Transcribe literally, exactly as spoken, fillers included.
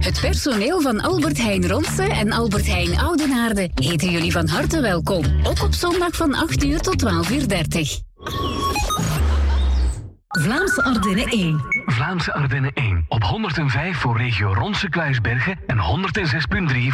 Het personeel van Albert Heijn Ronse en Albert Heijn Oudenaarde heten jullie van harte welkom. Ook op zondag van acht uur tot twaalf uur dertig. Vlaamse Ardennen één. Vlaamse Ardennen één. Op honderdvijf voor regio Ronse Kluisbergen en honderdzes komma drie